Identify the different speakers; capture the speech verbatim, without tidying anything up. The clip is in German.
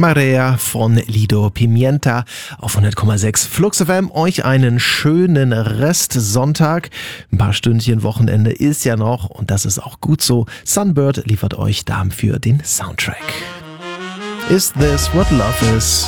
Speaker 1: Marea von Lido Pimienta auf hundert Komma sechs Flux F M. Euch einen schönen Rest Sonntag. Ein paar Stündchen Wochenende ist ja noch und das ist auch gut so. Sunbird liefert euch dafür den Soundtrack. Is this what love is?